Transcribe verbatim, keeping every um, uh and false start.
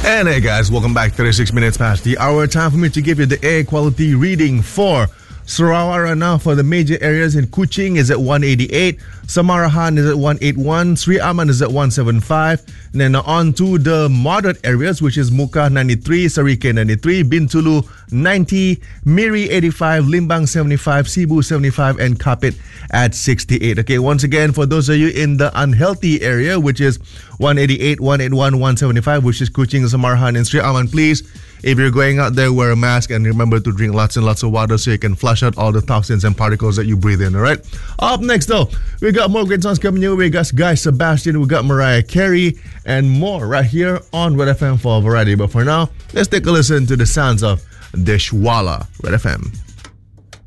And hey guys, welcome back. thirty-six minutes past the hour. Time for me to give you the air quality reading for Sarawak right now. For the major areas in Kuching is at one eighty-eight, Samarahan is at one eighty-one, Sri Aman is at one seventy-five, and then on to the moderate areas, which is Muka ninety-three, Sarike ninety-three, Bintulu ninety, Miri eighty-five, Limbang seventy-five, Cebu seventy-five, and Kapit at sixty-eight. Okay, once again, for those of you in the unhealthy area, which is one eighty-eight, one eighty-one, one seventy-five, which is Kuching, Samarahan, and Sri Aman, please, if you're going out there, wear a mask and remember to drink lots and lots of water so you can flush out all the toxins and particles that you breathe in, all right? Up next, though, we got more great songs coming your way. We got Guy Sebastian, we got Mariah Carey, and more right here on Red F M for Variety. But for now, let's take a listen to the sounds of Dishwalla, Red F M.